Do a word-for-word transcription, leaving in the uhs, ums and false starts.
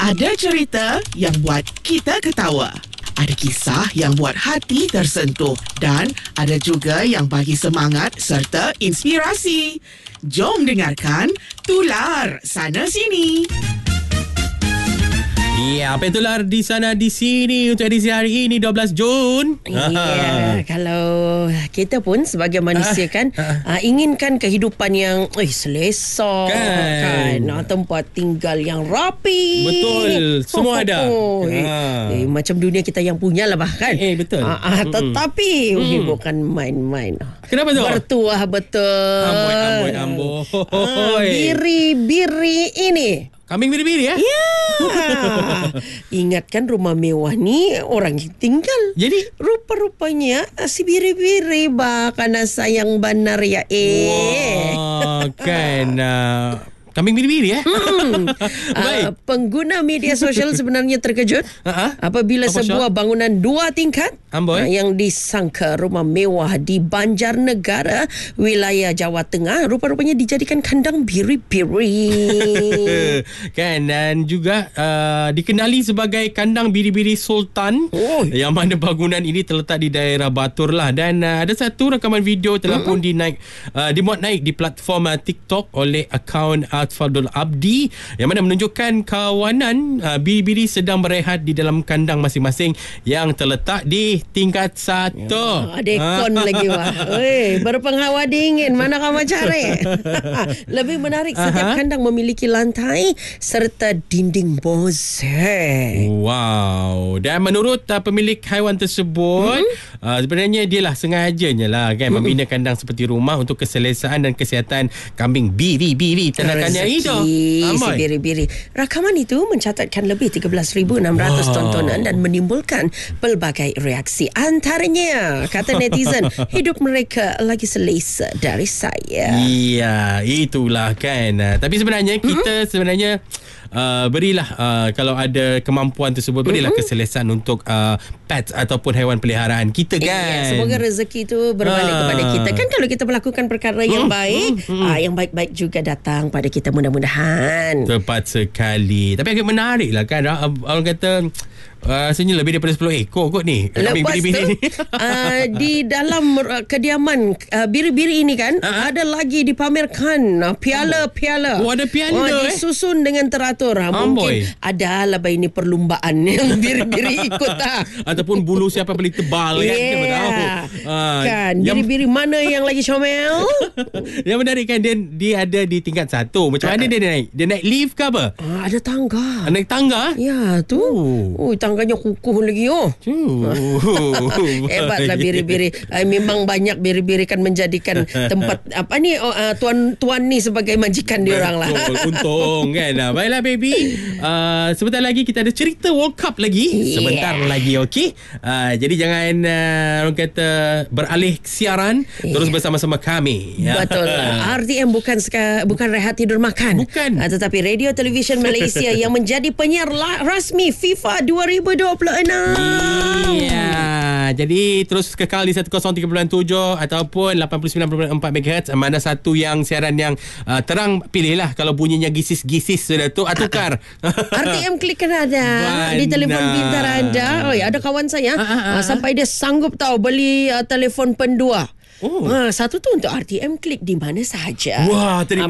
Ada cerita yang buat kita ketawa. Ada kisah yang buat hati tersentuh. Dan ada juga yang bagi semangat serta inspirasi. Jom dengarkan Tular Sana Sini. Ya, apa yang tular di sana di sini untuk edisi hari ini dua belas Jun. Ya, kalau kita pun sebagai manusia kan uh, inginkan kehidupan yang eh, selesa Kan. kan. Uh, tempat tinggal yang rapi. Betul, semua ada. Oh, eh, Ha. eh, macam dunia kita yang punya lah bahkan. Eh, betul. Uh, uh, tetapi Mm. eh, bukan main-main. Kenapa tu? Bertuah betul. Amboi, amboi, amboi. Ah, biri-biri ini. Kambing biri-biri ya? Ya. Ingatkan rumah mewah ni orang yang tinggal. Jadi? Rupa-rupanya si biri-biri bahkan sayang benar ya eh. Wah, kan. Uh, kambing biri-biri ya? Hmm. Baik. Uh, pengguna media sosial sebenarnya terkejut Ha-ha. apabila Apa, sebuah Syah? bangunan dua tingkat Amboi. uh, yang disangka rumah mewah di Banjarnegara, wilayah Jawa Tengah, rupa-rupanya dijadikan kandang biri-biri. Kan, dan juga uh, dikenali sebagai kandang biri-biri Sultan. Oh. Yang mana bangunan ini terletak di daerah Batur lah. Dan uh, ada satu rakaman video telah pun dinaik uh, dimuat naik di platform uh, TikTok oleh akaun Atfadul Abdi yang mana menunjukkan kawanan uh, biri-biri sedang berehat di dalam kandang masing-masing yang terletak di tingkat satu. Ada aircon lagi wah. Oi, berpenghawa dingin. Mana kamu cari? Lebih menarik, setiap Aha. kandang memiliki lantai serta dinding bonsai. Wow. Dan menurut uh, pemilik haiwan tersebut, mm-hmm. uh, sebenarnya dia lah sengajanya lah kan, mm-hmm. membina kandang seperti rumah untuk keselesaan dan kesihatan kambing biri-biri ternakannya itu. Si Amboi. biri-biri. Rakaman itu mencatatkan lebih tiga belas ribu enam ratus Wow. tontonan dan menimbulkan pelbagai reaksi. Antaranya, kata netizen, hidup mereka lagi selesa dari saya. Iya, itulah kan. Uh, tapi sebenarnya kita mm-hmm. sebenarnya uh, berilah uh, kalau ada kemampuan tersebut, berilah mm-hmm. keselesaan untuk uh, pets ataupun haiwan peliharaan kita kan. Ya, semoga rezeki itu berbalik Ah. kepada kita. Kan kalau kita melakukan perkara yang Hmm, baik, hmm, hmm. ah, yang baik-baik juga datang pada kita mudah-mudahan. Tepat sekali. Tapi agak menarik lah kan. Orang kata Uh, rasanya lebih daripada sepuluh ekor kot ni kambing Lepas biri-biri tu ni. uh, di dalam uh, kediaman uh, biri-biri ini kan Ha-ha. ada lagi dipamerkan uh, piala-piala. Oh, ada piala, Oh, eh? disusun dengan teratur. Ha, Amboi. mungkin ada lah ini perlumbaan yang biri-biri ikut ah. Ataupun bulu siapa paling tebal kan. Siapa tahu. Uh, Kan yang, biri-biri mana yang lagi comel? yang menarik kan dia, dia ada di tingkat satu. Macam mana dia naik? Dia naik lift ke apa? Ah, ada tangga. Naik tangga? Ya tu. Oh. Oh, tangganya kukuh lagi oh. Hebatlah biri-biri. Uh, memang banyak biri-biri kan menjadikan tempat apa ni uh, tuan-tuan ni sebagai majikan diorang lah. Betul, untung kan. Ah, baiklah baby. Uh, sebentar lagi kita ada cerita World Cup lagi. Yeah. Sebentar lagi okey. Uh, jadi jangan uh, orang kata beralih siaran, Yeah. terus bersama-sama kami. Ya. Betul. R T M bukan seka, bukan rehat tidur makan. Bukan. Uh, tetapi Radio Television Malaysia yang menjadi penyiar la- rasmi FIFA dua ribu dua puluh enam. Iya. Jadi terus kekal di seratus tiga puluh tujuh ataupun lapan puluh sembilan perpuluhan empat megahertz. Mana satu yang siaran yang uh, terang, pilihlah. Kalau bunyinya gisis-gisis sudah tu, ah, tukar. R T M klik kan ada di telefon pintar anda. Oh ya, ada kawan saya Ah, ah, ah, uh, sampai dia sanggup tahu beli uh, telefon pendua. Oh. Uh, satu tu untuk R T M klik di mana sahaja. Wah, terima